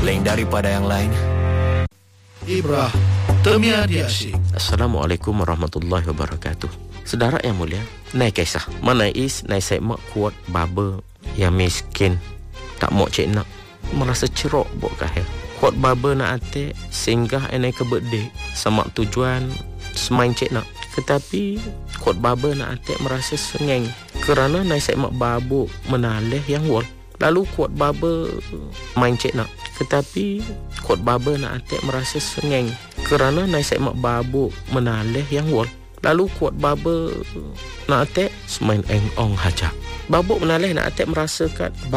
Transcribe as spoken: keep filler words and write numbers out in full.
lain daripada yang lain. Ibrah Temia di Asyik. Assalamualaikum warahmatullahi wabarakatuh. Saudara yang mulia, naik kisah mana is naik saya mak kuat baba yang miskin tak mau cek nak merasa cerok buat kahel. Kuat baba nak ate singgah enai ke birthday sama tujuan semain cek nak. Tetapi kuat baba nak ate merasa sengeng kerana naik saya mak babu menalih yang wal. Lalu kuat baba main cek nak. Tetapi kuat baba nak atek merasa sengeng kerana naik mak babu menalih yang wal. Lalu kuat baba nak atek semain eng ong hajak. Babu menalih nak atek merasakan